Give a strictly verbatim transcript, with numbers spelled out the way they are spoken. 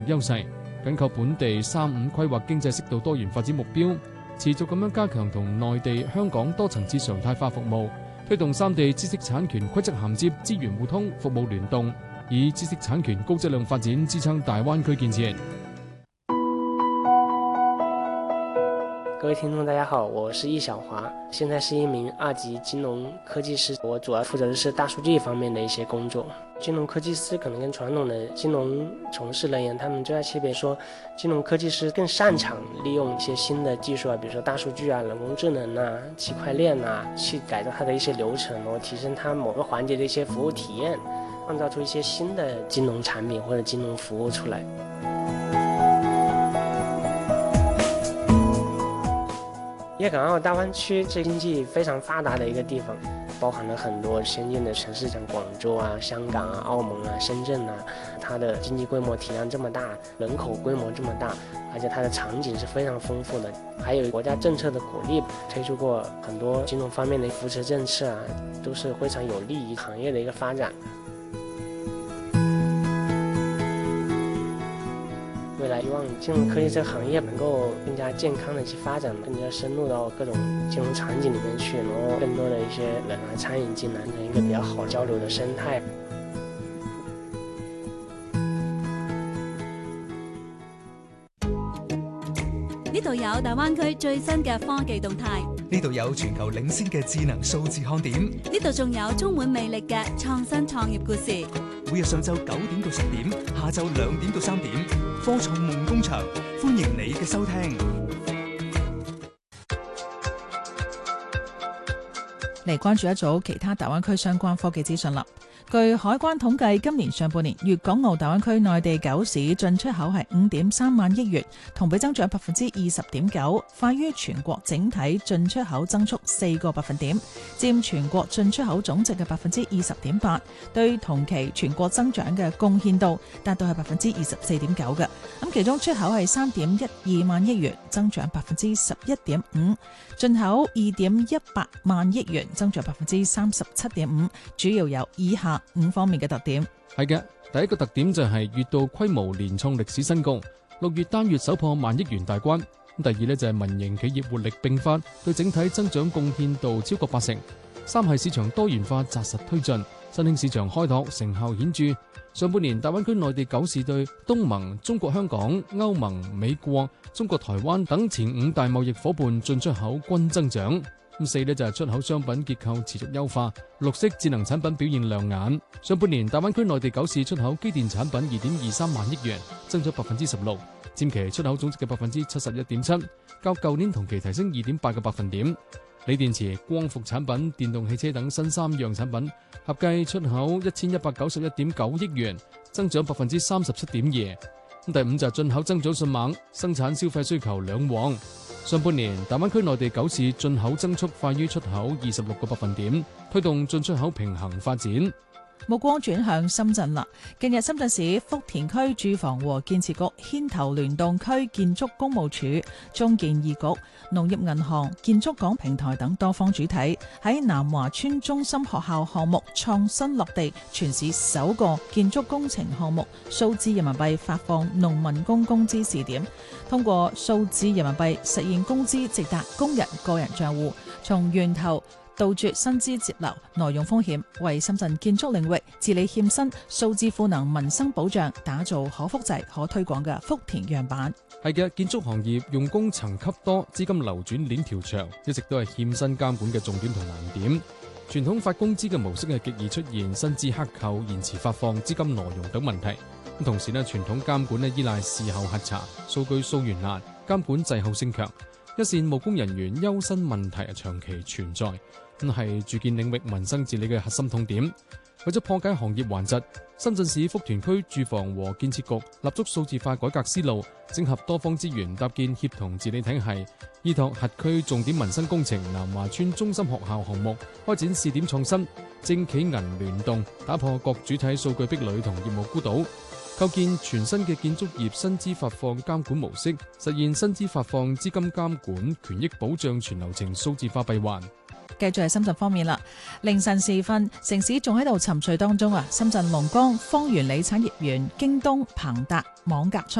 優勢，緊扣本地三五規劃經濟適度多元發展目標，持續咁樣加強同內地、香港多層次常態化服務，推動三地知識產權規則銜接、資源互通、服務聯動，以知識產權高質量發展支撐大灣區建設。 各位聽眾大家好，我是易小華，現在是一名二級金融科技師，我主要負責的是大數據方面的一些工作。金融科技師可能跟傳統的金融從事人員，他們最大區別說，金融科技師更擅長利用一些新的技術啊，比如說大數據啊、人工智能啊、區塊鏈啊，去改造它的一些流程，然後提升它某個環節的一些服務體驗，創造出一些新的金融產品或者金融服務出來。粵港澳大灣區是經濟非常發達的一個地方，包含了很多先進的城市，像廣州啊、香港啊、澳門啊、深圳啊，它的經濟規模體量這麼大，人口規模這麼大，而且它的場景是非常豐富的，還有國家政策的鼓勵，推出過很多金融方面的扶持政策啊，都是非常有利於行業的一個發展。未來希望金融科技這個行業能夠更加健康的去發展，更加深入到各種金融場景裡面去，然後更多的一些人啊參與進來，形成一個比較好交流的生態。 呢度有大灣區最新嘅科技動態， 呢度有全球領先嘅智能數字看點， 呢度仲有充滿魅力嘅創新創業故事。 每日上晝九點到十點，下晝兩點到三點，科創夢工場，歡迎你嘅收聽。 嚟關注一組其他大灣區相關科技資訊啦。據海關統計，今年上半年粵港澳大灣區內地九市進出口係五點三萬億元，同比增長百分之二十點九，快於全國整體進出口增速四個百分點，佔全國進出口總值嘅百分之二十點八，對同期全國增長嘅貢獻度達到係百分之二十四點九嘅。咁其中出口係三點一二萬億元，增長百分之十一點五，進口二點一八萬億元，增長百分之三十七點五，主要有以下五方面嘅特點。 係嘅，第一個特點就係月度規模連創歷史新高，六月單月首破萬億元大關。第二呢，就係民營企業活力迸發，對整體增長貢獻度超過八成。三係市場多元化紮實推進，新興市場開拓成效顯著。上半年大灣區內地九市對東盟、中國香港、歐盟、美國、中國台灣等前五大貿易夥伴進出口均增長。咁四呢，就係出口商品結構持續優化，綠色智能產品表現亮眼。上半年大灣區內地九市出口機電產品二點二三萬億元，增咗百分之十六，佔其出口總值嘅百分之七十一點七，較舊年同期提升二點八個百分點。鋰電池、光伏產品、電動汽車等新三樣產品合計出口一千一百九十一點九億元，增長百分之三十七點二。第五就係進口增長迅猛，生產消費需求兩旺。上半年大灣區內地九市進口增速快於出口二十六個百分點，推動進出口平衡發展。 目光轉向深圳啦。近日深圳市福田區住房和建設局牽頭聯動區建築工務署、中建二局、農業銀行、建築港平台等多方主體，喺南華村中心學校項目創新落地，全市首個建築工程項目數字人民幣發放農民工工資試點，通過數字人民幣實現工資直達工人個人賬戶，從源頭杜絕薪資節流、挪用風險，為深圳建築領域治理欠薪、數字賦能民生保障打造可複製、可推廣嘅福田樣板。 係嘅，建築行業用工層級多、資金流轉鏈條長，一直都係欠薪監管嘅重點同難點。傳統發工資嘅模式係極易出現薪資克扣、延遲發放、資金挪用等問題。同時呢，傳統監管呢依賴事後核查、數據溯源難，監管滯後性強，一線務工人員優薪問題係長期存在，咁係住建領域民生治理嘅核心痛點。為咗破解行業頑疾，深圳市福田區住房和建設局立足數字化改革思路，整合多方資源，搭建協同治理體系，依託轄區重點民生工程南華村中心學校項目，開展試點創新，政企銀聯動，打破各主體數據壁壘同業務孤島，構建全新嘅建築業薪資發放監管模式，實現薪資發放資金監管權益保障全流程數字化閉環。 繼續係深圳方面啦，凌晨時分，城市仲喺度沉睡當中啊！深圳龍崗、方圓里產業園、京東、鵬達、網格倉